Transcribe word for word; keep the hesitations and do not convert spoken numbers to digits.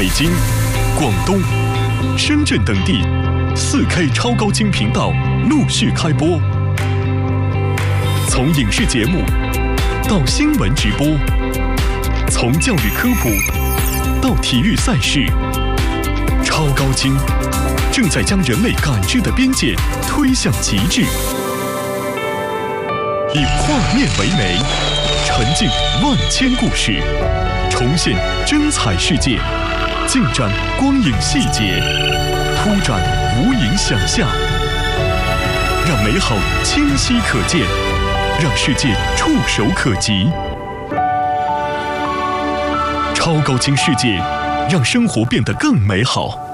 北京、广东、深圳等地 四K 超高清频道陆续开播。从影视节目到新闻直播，从教育科普到体育赛事，超高清正在将人类感知的边界推向极致。以画面为媒，沉浸万千故事，重现真彩世界，尽展光影细节，铺展无垠想象，让美好清晰可见，让世界触手可及。超高清世界，让生活变得更美好。